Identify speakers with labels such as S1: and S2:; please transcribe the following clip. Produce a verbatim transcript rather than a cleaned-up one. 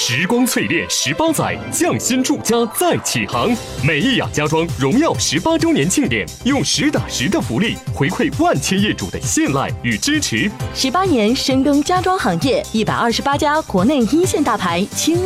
S1: 时光淬炼十八载，匠心铸家再起航。美益雅家装荣耀十八周年庆典，用实打实的福利回馈万千业主的信赖与支持。
S2: 十八年深耕家装行业，一百二十八家国内一线大牌倾